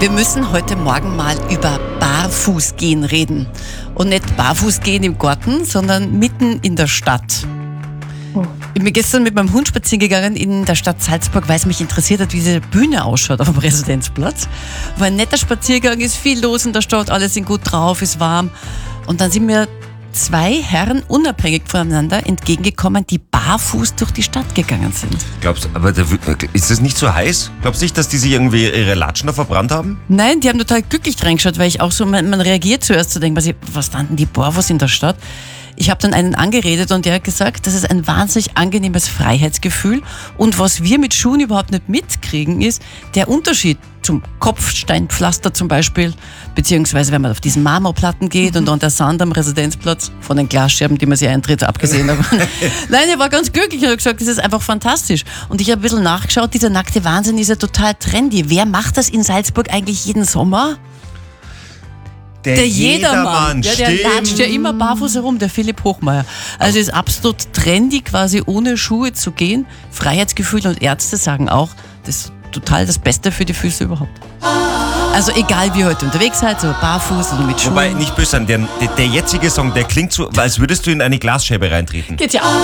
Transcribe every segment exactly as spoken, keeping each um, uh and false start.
Wir müssen heute Morgen mal über Barfußgehen reden. Und nicht Barfußgehen im Garten, sondern mitten in der Stadt. Oh. Ich bin gestern mit meinem Hund spazieren gegangen in der Stadt Salzburg, weil es mich interessiert hat, wie diese Bühne ausschaut auf dem Residenzplatz. War ein netter Spaziergang, ist viel los in der Stadt, alle sind gut drauf, ist warm. Und dann sind mir zwei Herren unabhängig voneinander entgegengekommen, die barfuß durch die Stadt gegangen sind. Glaubst du, aber der, ist das nicht so heiß? Glaubst du nicht, dass die sich irgendwie ihre Latschen da verbrannt haben? Nein, die haben total glücklich reingeschaut, weil ich auch so, man, man reagiert zuerst zu denken, was, ich, was standen die barfuß in der Stadt? Ich habe dann einen angeredet und der hat gesagt, das ist ein wahnsinnig angenehmes Freiheitsgefühl. Und was wir mit Schuhen überhaupt nicht mitkriegen, ist der Unterschied zum Kopfsteinpflaster zum Beispiel, beziehungsweise wenn man auf diesen Marmorplatten geht und dann der Sand am Residenzplatz von den Glasscherben, die man sich eintritt, abgesehen hat. Nein, er war ganz glücklich und hat gesagt, das ist einfach fantastisch. Und ich habe ein bisschen nachgeschaut, dieser nackte Wahnsinn ist ja total trendy. Wer macht das in Salzburg eigentlich jeden Sommer? Der, Der Jedermann, Jedermann, ja, der stimmt. latscht ja immer barfuß herum, der Philipp Hochmeier. Also es ist absolut trendy, quasi ohne Schuhe zu gehen. Freiheitsgefühl und Ärzte sagen auch, das ist total das Beste für die Füße überhaupt. Also egal wie ihr heute unterwegs seid, so barfuß oder mit Schuhen. Wobei, nicht böse sein, der, der, der jetzige Song, der klingt so, als würdest du in eine Glasscheibe reintreten. Geht ja auch.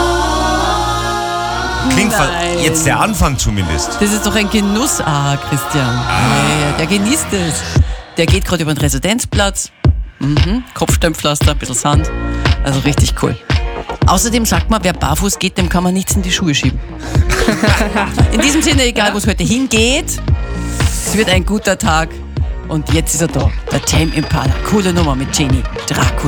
Klingt Nein. ver- jetzt der Anfang zumindest. Das ist doch ein Genuss, ah, Christian. Ja, ja, der genießt es. Der geht gerade über den Residenzplatz. Mhm. Kopfsteinpflaster, ein bisschen Sand. Also richtig cool. Außerdem sagt man, wer barfuß geht, dem kann man nichts in die Schuhe schieben. In diesem Sinne, egal wo es heute hingeht, es wird ein guter Tag. Und jetzt ist er da, der Tame Impala. Coole Nummer mit Jenny Dracula.